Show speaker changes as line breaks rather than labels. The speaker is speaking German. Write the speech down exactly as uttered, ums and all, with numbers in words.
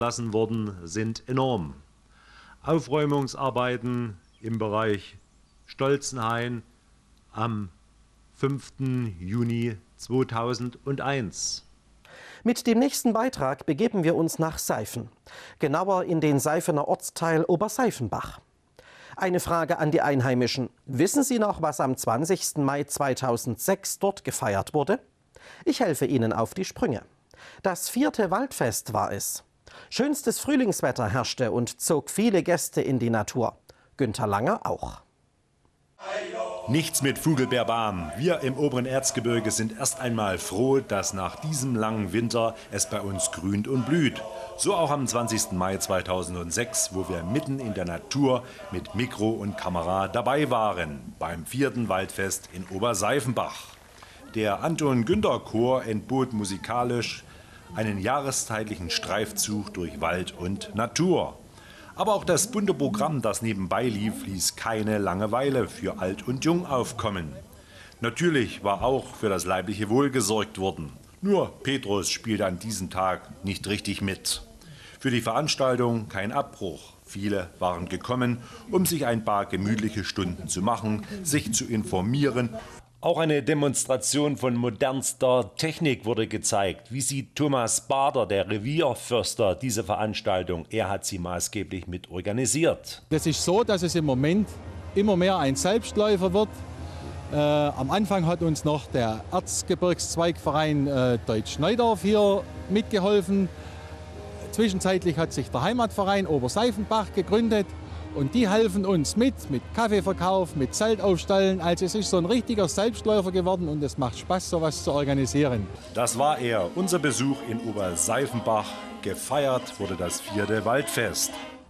lassen worden, sind enorm. Aufräumungsarbeiten im Bereich Stolzenhain am fünften Juni zweitausendeins.
Mit dem nächsten Beitrag begeben wir uns nach Seifen, genauer in den Seifener Ortsteil Oberseifenbach. Eine Frage an die Einheimischen. Wissen Sie noch, was am zwanzigsten Mai zweitausendsechs dort gefeiert wurde? Ich helfe Ihnen auf die Sprünge. Das vierte Waldfest war es. Schönstes Frühlingswetter herrschte und zog viele Gäste in die Natur. Günter Langer auch.
Nichts mit Vogelbeerbahn. Wir im oberen Erzgebirge sind erst einmal froh, dass nach diesem langen Winter es bei uns grünt und blüht. So auch am zwanzigsten Mai zweitausendsechs, wo wir mitten in der Natur mit Mikro und Kamera dabei waren, beim vierten Waldfest in Oberseifenbach. Der Anton-Günther-Chor entbot musikalisch einen jahreszeitlichen Streifzug durch Wald und Natur. Aber auch das bunte Programm, das nebenbei lief, ließ keine Langeweile für Alt- und Jung aufkommen. Natürlich war auch für das leibliche Wohl gesorgt worden. Nur Petrus spielte an diesem Tag nicht richtig mit. Für die Veranstaltung kein Abbruch. Viele waren gekommen, um sich ein paar gemütliche Stunden zu machen, sich zu informieren. Auch eine Demonstration von modernster Technik wurde gezeigt. Wie sieht Thomas Bader, der Revierförster, diese Veranstaltung? Er hat sie maßgeblich mit organisiert.
Es ist so, dass es im Moment immer mehr ein Selbstläufer wird. Äh, am Anfang hat uns noch der Erzgebirgszweigverein äh, Deutsch-Neudorf hier mitgeholfen. Zwischenzeitlich hat sich der Heimatverein Oberseifenbach gegründet. Und die helfen uns mit, mit Kaffeeverkauf, mit Zelt aufstellen. Also es ist so ein richtiger Selbstläufer geworden und es macht Spaß, sowas zu organisieren.
Das war er, unser Besuch in Oberseifenbach. Gefeiert wurde das vierte Waldfest.